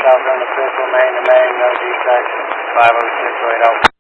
south unofficial, main to main, no defects, 50680.